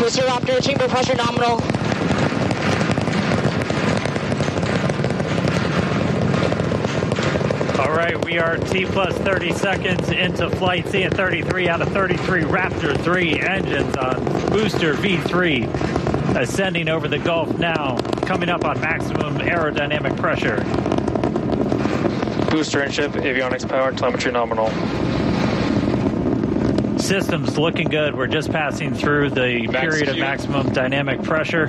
Booster Raptor, chamber pressure nominal. All right, we are T plus 30 seconds into flight, seeing 33 out of 33 Raptor 3 engines on booster V3, ascending over the Gulf now, coming up on maximum aerodynamic pressure. Booster and ship, avionics power, telemetry nominal. Systems looking good. We're just passing through the period of maximum dynamic pressure.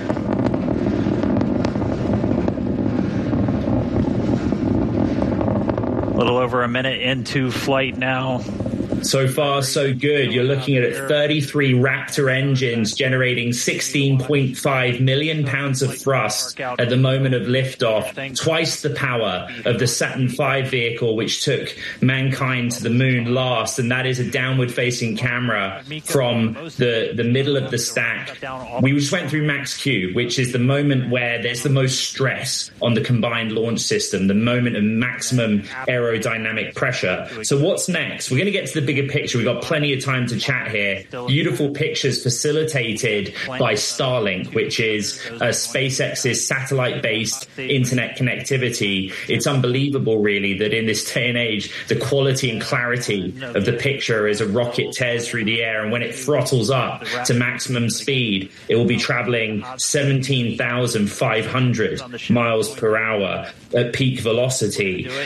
A little over a minute into flight now. So far, so good. You're looking at 33 Raptor engines generating 16.5 million pounds of thrust at the moment of liftoff, twice the power of the Saturn V vehicle, which took mankind to the moon last. And that is a downward-facing camera from the middle of the stack. We just went through Max Q, which is the moment where there's the most stress on the combined launch system, the moment of maximum aerodynamic pressure. So what's next? We're going to get to the bigger picture. We've got plenty of time to chat here. Beautiful pictures facilitated by Starlink, which is SpaceX's satellite-based internet connectivity. It's unbelievable, really, that in this day and age, the quality and clarity of the picture as a rocket tears through the air, and when it throttles up to maximum speed, it will be traveling 17,500 miles per hour at peak velocity.